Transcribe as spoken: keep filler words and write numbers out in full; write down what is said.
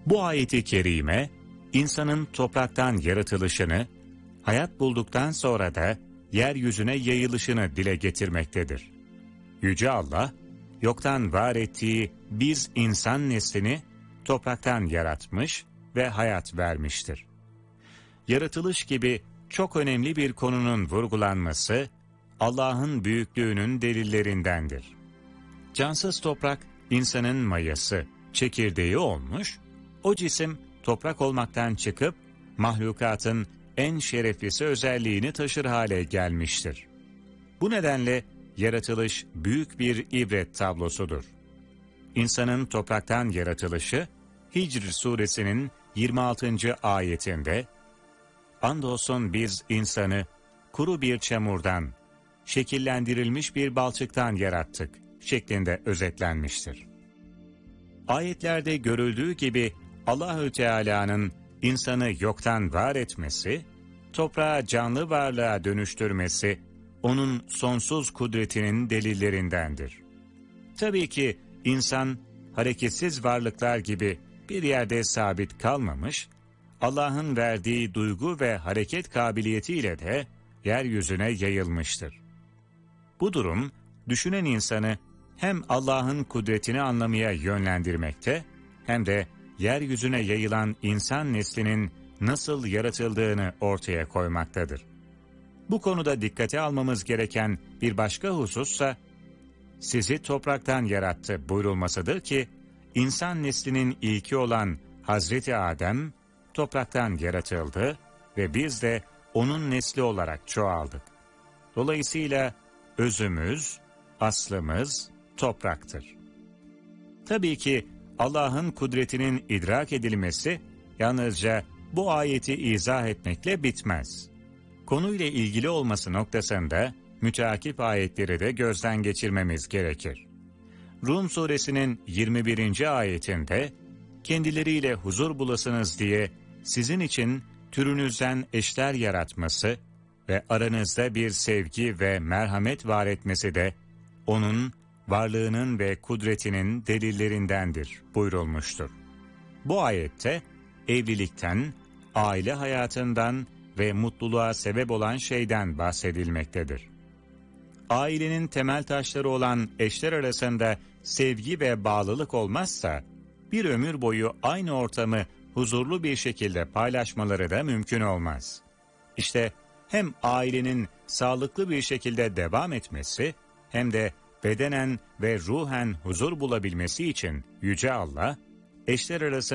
Bu ayet-i kerime, insanın topraktan yaratılışını, hayat bulduktan sonra da yeryüzüne yayılışını dile getirmektedir. Yüce Allah, yoktan var ettiği biz insan neslini topraktan yaratmış ve hayat vermiştir. Yaratılış gibi çok önemli bir konunun vurgulanması, Allah'ın büyüklüğünün delillerindendir. Cansız toprak, insanın mayası, çekirdeği olmuş, o cisim toprak olmaktan çıkıp, mahlukatın en şereflisi özelliğini taşır hale gelmiştir. Bu nedenle yaratılış büyük bir ibret tablosudur. İnsanın topraktan yaratılışı, Hicr suresinin yirmi altıncı ayetinde, andolsun biz insanı kuru bir çamurdan, şekillendirilmiş bir balçıktan yarattık şeklinde özetlenmiştir. Ayetlerde görüldüğü gibi Allahü Teala'nın insanı yoktan var etmesi, toprağı canlı varlığa dönüştürmesi, onun sonsuz kudretinin delillerindendir. Tabii ki insan hareketsiz varlıklar gibi bir yerde sabit kalmamış, Allah'ın verdiği duygu ve hareket kabiliyetiyle de yeryüzüne yayılmıştır. Bu durum, düşünen insanı hem Allah'ın kudretini anlamaya yönlendirmekte, hem de yeryüzüne yayılan insan neslinin nasıl yaratıldığını ortaya koymaktadır. Bu konuda dikkate almamız gereken bir başka husussa, sizi topraktan yarattı buyurulmasıdır ki, insan neslinin ilki olan Hazreti Adem, topraktan yaratıldı ve biz de onun nesli olarak çoğaldık. Dolayısıyla özümüz, aslımız topraktır. Tabii ki Allah'ın kudretinin idrak edilmesi yalnızca bu ayeti izah etmekle bitmez. Konuyla ilgili olması noktasında müteakip ayetleri de gözden geçirmemiz gerekir. Rum suresinin yirmi birinci ayetinde, kendileriyle huzur bulasınız diye sizin için türünüzden eşler yaratması ve aranızda bir sevgi ve merhamet var etmesi de onun varlığının ve kudretinin delillerindendir buyurulmuştur. Bu ayette evlilikten, aile hayatından ve mutluluğa sebep olan şeyden bahsedilmektedir. Ailenin temel taşları olan eşler arasında sevgi ve bağlılık olmazsa, bir ömür boyu aynı ortamı huzurlu bir şekilde paylaşmaları da mümkün olmaz. İşte hem ailenin sağlıklı bir şekilde devam etmesi, hem de bedenen ve ruhen huzur bulabilmesi için Yüce Allah, eşler arasında